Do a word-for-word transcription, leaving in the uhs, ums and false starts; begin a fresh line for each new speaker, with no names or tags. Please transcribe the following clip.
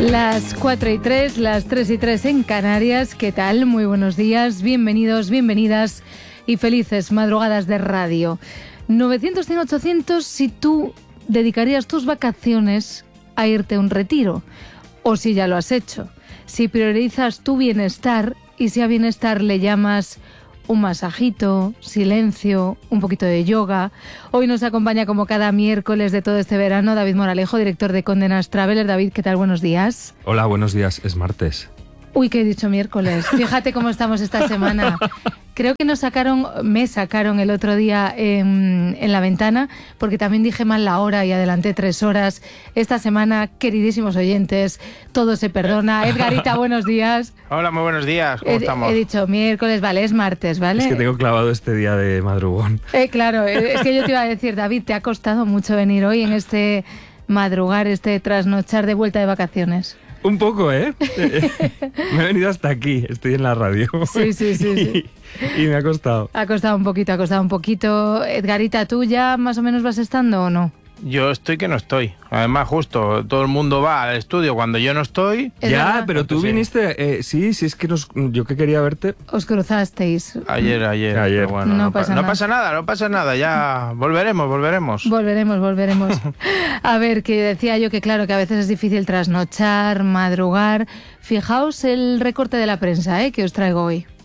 Las cuatro y tres, las tres y tres en Canarias. ¿Qué tal? Muy buenos días, bienvenidos, bienvenidas y felices madrugadas de radio. novecientos, cien, ochocientos si tú dedicarías tus vacaciones a irte a un retiro, o si ya lo has hecho, si priorizas tu bienestar y si a bienestar le llamas un masajito, silencio, un poquito de yoga. Hoy nos acompaña como cada miércoles de todo este verano David Moralejo, director de Condenas Traveler. David, ¿qué tal? Buenos días.
Hola, buenos días. Es martes.
Uy, que he dicho miércoles. Fíjate cómo estamos esta semana. Creo que nos sacaron, me sacaron el otro día en, en La Ventana, porque también dije mal la hora y adelanté tres horas. Esta semana, queridísimos oyentes, todo se perdona. Edgarita, buenos días.
Hola, muy buenos días. ¿Cómo
he,
estamos?
He dicho miércoles, vale, es martes, ¿vale?
Es que tengo clavado este día de madrugón.
Eh, claro, es que yo te iba a decir, David, te ha costado mucho venir hoy en este madrugar, este trasnochar de vuelta de vacaciones.
Un poco, ¿eh? Me he venido hasta aquí, estoy en la radio.
Sí, sí, sí. sí.
Y, y me ha costado.
Ha costado un poquito, ha costado un poquito. Edgarita, ¿tú ya más o menos vas estando o no?
Yo estoy que no estoy. Además, justo, todo el mundo va al estudio cuando yo no estoy.
¿Es
ya,
verdad?
pero tú
Sí.
viniste... Eh, sí, sí, es que nos, yo que quería verte...
Os cruzasteis.
Ayer, ayer.
Ayer.
pero Bueno,
No
no,
pasa
pa-
nada.
no pasa nada, no pasa nada. Ya volveremos, volveremos.
Volveremos, volveremos. A ver, que decía yo que claro, que a veces es difícil trasnochar, madrugar. Fijaos el recorte de la prensa, ¿eh?, que os traigo hoy.